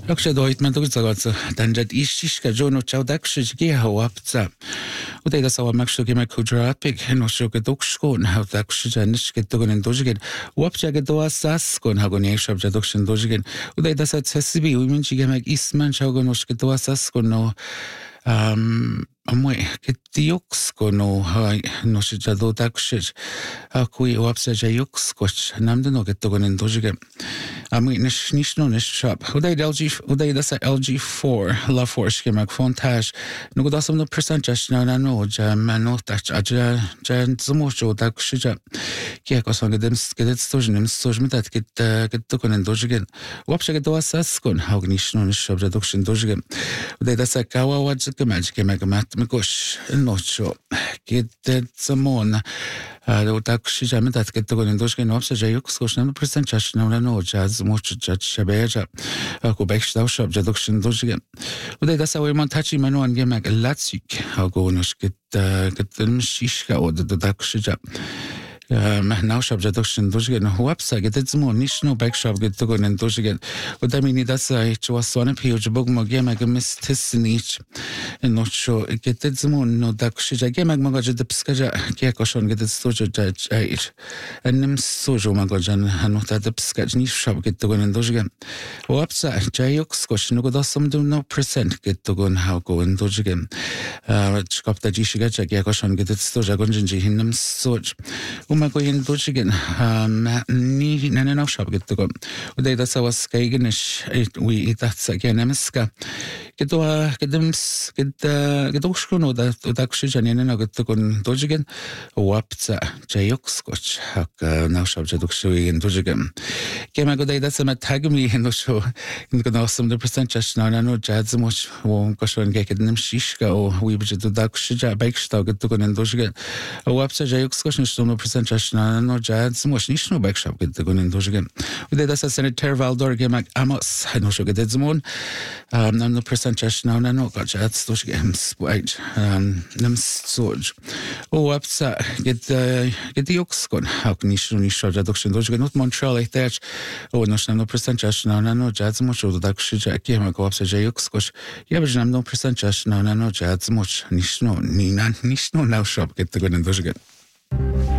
역시 도이트만 도그자가서 단잣 이시시가 조노 차우닥시기 하와프자 우대가 사와 막쇼기 마쿠드라픽 해노쇼게 독시곤 하우닥시자니시게 도그는 도지겐 와프자게 도와사스곤 하고니 에이샵자 독신 도지겐 우대가 사 체스비 우민지게 막 이스만 샤고노시게 도와사스곤 노 Amwe ketioksko no no sijado dakshij akui wapsaja yokskoch namdeno getogonen dojige amwe nishno nishap uday dasa LG4 la force kemak fontage no godasam no percentage na no jamano tach aja jan zmocho dakshija kieko songedem skedet stojnem stojmitat getogonen dojige wapsaga doasaskon hagnishno nishap jadokshin dojige uday dasa kawa kemak Mikosh nocho kete zamon tak shijame dat ketogonen doshgen opsaja yokskosh nam percentage na no jazz moch judge shabeja ko bekshtaw shab jadokshin doshgen uday dasa we montachi manu an gemak latsik hago noshket ketem shishka od dak shija now shop jadokshin doshgen wapsa getezmo nishno back shop getogonen doshgen udamini dasa chwasone page bog magema gemis tisnich nocho getezmo no dakshija gemak magaja depskaja kiekoshon getstojo jaj anim sojo magajan hanota depskaj nish shop getogonen doshgen wapsa jayokskosh no godasam no percent getogon haugo en doshgen chkopta jishiga kiekoshon getstoja gonjinji hinnem soj Magoyin dojigen ni nana shop gettogo uday dasa was kaigenish we itatsa genemiska gedoshkono da dakshijane na gettogon dojigen wapsa jayokskoch hak na shop jadokshwigen dojigen kemagoday dasa matagmi henosh ingonasam the percentage na no jazmoch won koshon gekednem shishka o we bjedo dakshija baikshta gettogon dojigen wapsa jayokskoch no percent no jazz mosh nishno backshop getogonen dojigen uday dasa senator Valdor gemak amos no shogedezmon nam no percentage na no jazz dojigen spite nam soj wapsa get yokskon hak nishno jadokshin dojigen not Montreal etach no percentage na no jazz mosh dakshija gemak wapsa jayokskosh yabjnam no percentage na no jazz mosh nishno now shop getogonen dojigen